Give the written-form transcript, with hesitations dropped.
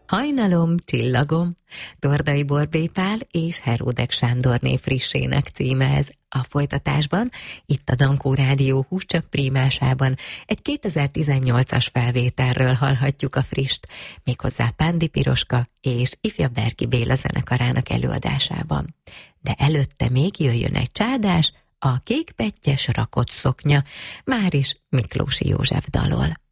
Hajnalom, csillagom, Tordai Borbély Pál és Heródek Sándorné frissének címe ez. A folytatásban, itt a Dankó Rádió Húscsak prímásában egy 2018-as felvételről hallhatjuk a frist, méghozzá Pándi Piroska és Ifja Berki Béla zenekarának előadásában. De előtte még jöjjön egy csádás, a kékpettyes rakott szoknya, máris Miklósi József dalol.